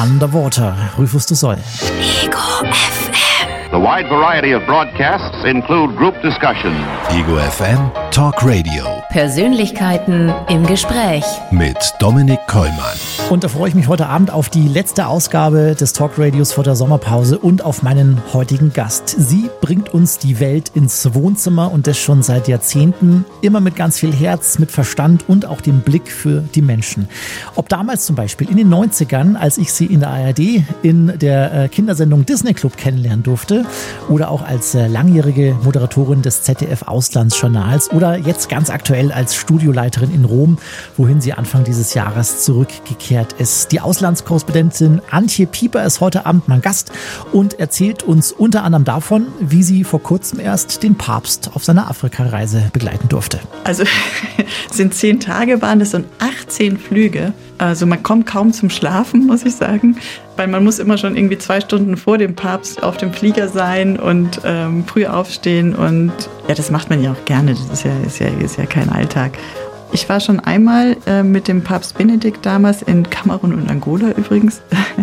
Underwater, Rufus du Sol. Ego FM. The wide variety of broadcasts include group discussions. Ego FM Talk Radio. Persönlichkeiten im Gespräch. Mit Dominik Kollmann. Und da freue ich mich heute Abend auf die letzte Ausgabe des Talk Radios vor der Sommerpause und auf meinen heutigen Gast. Sie bringt uns die Welt ins Wohnzimmer und das schon seit Jahrzehnten. Immer mit ganz viel Herz, mit Verstand und auch dem Blick für die Menschen. Ob damals zum Beispiel in den 90ern, als ich sie in der ARD in der Kindersendung Disney Club kennenlernen durfte, oder auch als langjährige Moderatorin des ZDF-Auslandsjournals oder jetzt ganz aktuell als Studioleiterin in Rom, wohin sie Anfang dieses Jahres zurückgekehrt ist. Die Auslandskorrespondentin Antje Pieper ist heute Abend mein Gast und erzählt uns unter anderem davon, wie sie vor kurzem erst den Papst auf seiner Afrikareise begleiten durfte. Also sind 10 Tage waren das und 18 Flüge. Also man kommt kaum zum Schlafen, muss ich sagen, weil man muss immer schon irgendwie 2 Stunden vor dem Papst auf dem Flieger sein und früh aufstehen und ja, das macht man ja auch gerne, das ist ja kein Alltag. Ich war schon einmal mit dem Papst Benedikt damals in Kamerun und Angola übrigens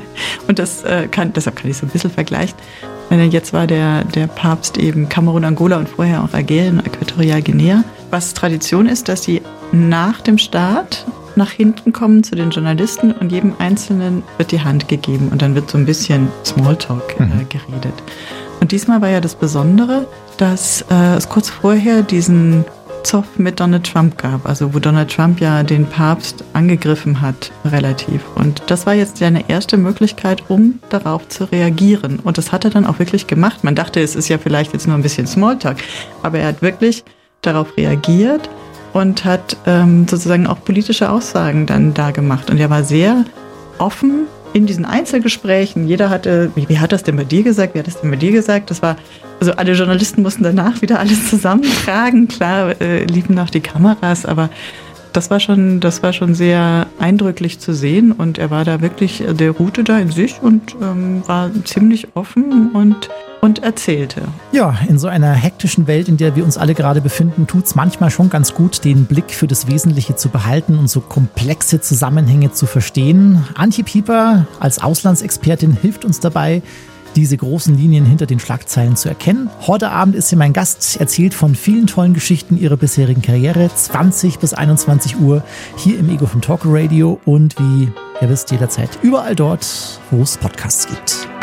und deshalb kann ich so ein bisschen vergleichen. Jetzt war der Papst eben Kamerun, Angola und vorher auch Algerien und Äquatorialguinea. Was Tradition ist, dass sie nach dem Start nach hinten kommen zu den Journalisten und jedem Einzelnen wird die Hand gegeben und dann wird so ein bisschen Smalltalk geredet. Und diesmal war ja das Besondere, dass es kurz vorher diesen Zoff mit Donald Trump gab, also wo Donald Trump ja den Papst angegriffen hat, relativ. Und das war jetzt seine erste Möglichkeit, um darauf zu reagieren. Und das hat er dann auch wirklich gemacht. Man dachte, es ist ja vielleicht jetzt nur ein bisschen Smalltalk, aber er hat wirklich darauf reagiert und hat sozusagen auch politische Aussagen dann da gemacht. Und er war sehr offen in diesen Einzelgesprächen. Jeder hatte, wie hat das denn bei dir gesagt? Wie hat das denn bei dir gesagt? Das war, also alle Journalisten mussten danach wieder alles zusammentragen. Klar, liefen noch die Kameras, aber das war schon sehr eindrücklich zu sehen. Und er war da wirklich, der ruhte da in sich und war ziemlich offen und erzählte. Ja, in so einer hektischen Welt, in der wir uns alle gerade befinden, tut es manchmal schon ganz gut, den Blick für das Wesentliche zu behalten und so komplexe Zusammenhänge zu verstehen. Antje Pieper als Auslandsexpertin hilft uns dabei, diese großen Linien hinter den Schlagzeilen zu erkennen. Heute Abend ist sie mein Gast, erzählt von vielen tollen Geschichten ihrer bisherigen Karriere, 20 bis 21 Uhr hier im Ego vom Talk Radio und wie ihr wisst, jederzeit überall dort, wo es Podcasts gibt.